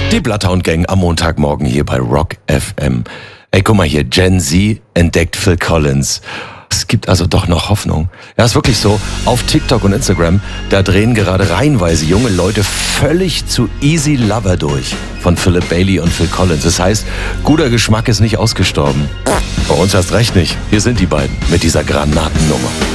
Die Bloodhound Gang am Montagmorgen hier bei Rock FM. Ey, guck mal hier, Gen Z entdeckt Phil Collins. Es gibt also doch noch Hoffnung. Ja, ist wirklich so. Auf TikTok und Instagram, da drehen gerade reihenweise junge Leute völlig zu Easy Lover durch. Von Philip Bailey und Phil Collins. Das heißt, guter Geschmack ist nicht ausgestorben. Bei uns erst recht nicht. Hier sind die beiden mit dieser Granatennummer.